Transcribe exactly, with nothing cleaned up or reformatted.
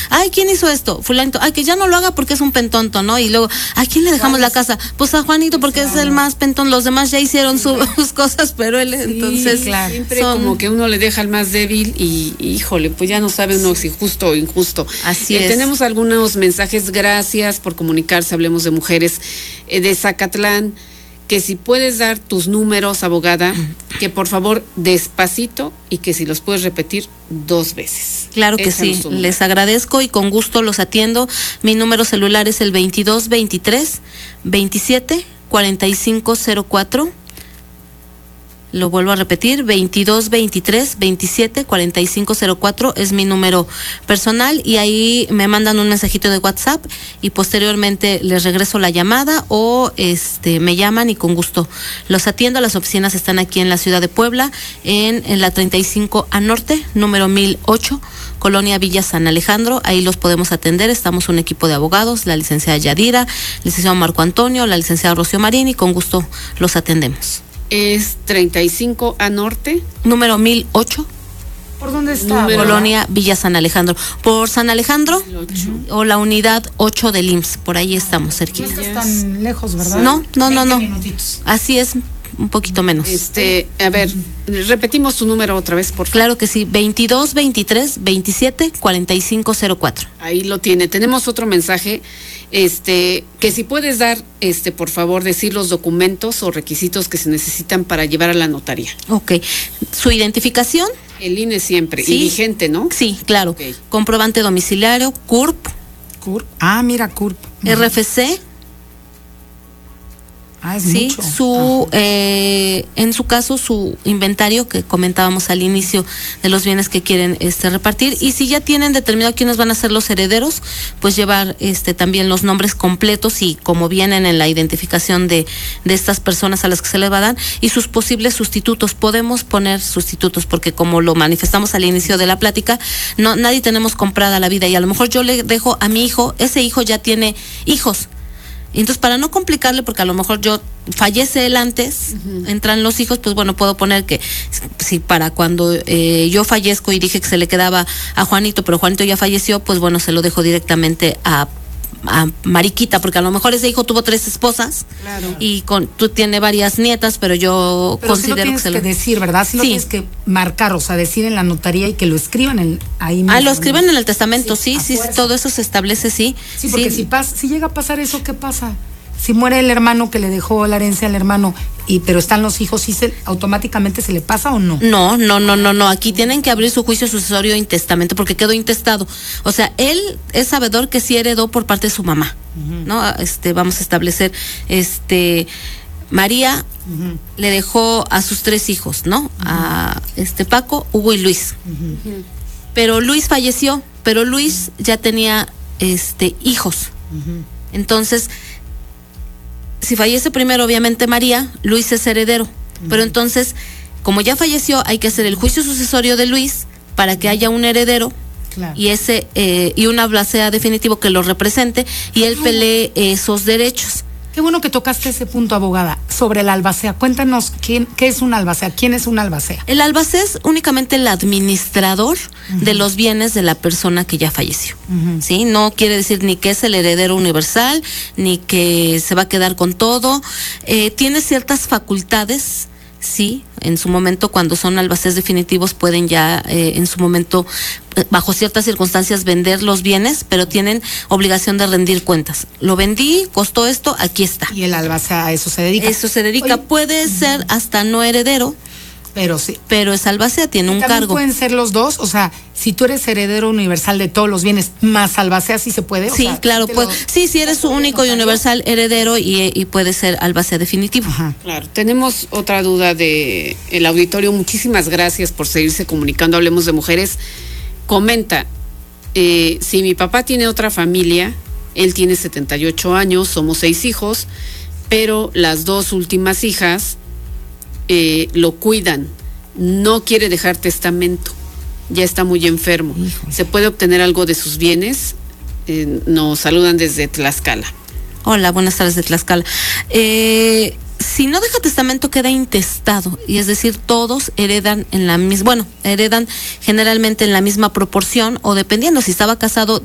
ay, ¿quién hizo esto? Fulanito, ay, que ya no lo haga porque es un pentonto, ¿no? Y luego, ¿a quién le dejamos la casa? Pues a Juanito porque claro. es el más pentón, los demás ya hicieron su, sus cosas, pero él, sí, entonces... Claro. Siempre son... como que uno le deja al más débil y, híjole, pues ya no sabe uno si justo o injusto. Así eh, es. Tenemos algunos mensajes, gracias por comunicarse, Hablemos de Mujeres, eh, de Zacatlán, que si puedes dar tus números, abogada, que por favor despacito y que si los puedes repetir dos veces. Claro que sí, les agradezco y con gusto los atiendo. Mi número celular es el veintidós veintitrés veintisiete cuarenta y cinco cero cuatro. Lo vuelvo a repetir, veintidós veintitrés veintisiete cuarenta y cinco cero cuatro es mi número personal y ahí me mandan un mensajito de WhatsApp y posteriormente les regreso la llamada o este me llaman y con gusto los atiendo. Las oficinas están aquí en la ciudad de Puebla, en, en la treinta y cinco A Norte, número mil ocho, Colonia Villa San Alejandro. Ahí los podemos atender. Estamos un equipo de abogados, la licenciada Yadira, el licenciado Marco Antonio, la licenciada Rocío Marín y con gusto los atendemos. Es treinta y cinco A Norte. Número mil ocho. ¿Por dónde está? Número, Colonia Villa San Alejandro. Por San Alejandro uh-huh. o la unidad ocho del I M S S. Por ahí estamos cerquita. No estás tan lejos, ¿verdad? No, no, no, no. Minutitos. Así es, un poquito menos. Este, a ver, uh-huh. repetimos tu número otra vez, por favor. Claro que sí, veintidós veintitrés veintisiete cuarenta y cinco cero cuatro. Ahí lo tiene. Tenemos otro mensaje. Este, que si puedes dar, este, por favor, decir los documentos o requisitos que se necesitan para llevar a la notaría. Ok. ¿Su identificación? El I N E siempre, sí. Y vigente, ¿no? Sí, claro. Okay. Comprobante domiciliario, C U R P. C U R P. Ah, mira, C U R P. R F C. Ah, es sí, mucho. su, eh, en su caso, su inventario que comentábamos al inicio de los bienes que quieren este repartir, y si ya tienen determinado quiénes van a ser los herederos, pues llevar este también los nombres completos y como vienen en la identificación de, de estas personas a las que se les va a dar, y sus posibles sustitutos. Podemos poner sustitutos porque como lo manifestamos al inicio de la plática, no, nadie tenemos comprada la vida, y a lo mejor yo le dejo a mi hijo, ese hijo ya tiene hijos. Entonces, para no complicarle, porque a lo mejor yo fallece él antes, uh-huh. entran los hijos, pues bueno, puedo poner que si para cuando eh, yo fallezco y dije que se le quedaba a Juanito, pero Juanito ya falleció, pues bueno, se lo dejo directamente a a Mariquita, porque a lo mejor ese hijo tuvo tres esposas, claro. y con tú tiene varias nietas, pero yo pero considero sí lo tienes que se que lo... decir, ¿verdad? Sí, sí lo tienes que marcar, o sea, decir en la notaría y que lo escriban en, ahí mismo. Ah, lo escriban, ¿no? En el testamento, sí, sí, sí, todo eso se establece, sí. Sí, porque sí. si pasa, si llega a pasar eso, ¿qué pasa? Si muere el hermano que le dejó la herencia al hermano, y pero están los hijos, ¿sí se, automáticamente se le pasa o no? No, no, no, no, no. Aquí tienen que abrir su juicio sucesorio en testamento porque quedó intestado. O sea, él es sabedor que sí heredó por parte de su mamá, uh-huh. ¿no? Este, vamos a establecer, este, María uh-huh. le dejó a sus tres hijos, ¿no? Uh-huh. A este Paco, Hugo y Luis. Uh-huh. Pero Luis falleció, pero Luis ya tenía, este, hijos. Uh-huh. Entonces, si fallece primero, obviamente María, Luis es heredero. Uh-huh. Pero entonces, como ya falleció, hay que hacer el juicio sucesorio de Luis para que haya un heredero, claro. y ese eh, y una albacea definitivo que lo represente y él pelee esos derechos. Qué bueno que tocaste ese punto, abogada, sobre la albacea. Cuéntanos quién, qué es una albacea, quién es una albacea. El albacea es únicamente el administrador uh-huh. de los bienes de la persona que ya falleció. Uh-huh. ¿Sí? No quiere decir ni que es el heredero universal, ni que se va a quedar con todo. Eh, tiene ciertas facultades. Sí, en su momento cuando son albaceas definitivos pueden ya eh, en su momento eh, bajo ciertas circunstancias vender los bienes, pero tienen obligación de rendir cuentas. Lo vendí, costó esto, aquí está. Y el albacea a eso se dedica. Eso se dedica, Oye, puede uh-huh. ser hasta no heredero. Pero sí. Pero es albacea, tiene un también cargo. Pueden ser los dos, o sea, si tú eres heredero universal de todos los bienes, más albacea, sí se puede. O sí, sea, claro, puede. Lo, sí, si eres su único y universal heredero y, y puede ser albacea definitivo. Ajá. Claro, tenemos otra duda de el auditorio. Muchísimas gracias por seguirse comunicando. Hablemos de Mujeres. Comenta, eh, si mi papá tiene otra familia, él tiene setenta y ocho años, somos seis hijos, pero las dos últimas hijas Eh, lo cuidan, no quiere dejar testamento, ya está muy enfermo. Híjole. ¿Se puede obtener algo de sus bienes? Eh, nos saludan desde Tlaxcala. Hola, buenas tardes de Tlaxcala. Eh, si no deja testamento queda intestado, y es decir, todos heredan en la misma, bueno, heredan generalmente en la misma proporción, o dependiendo, si estaba casado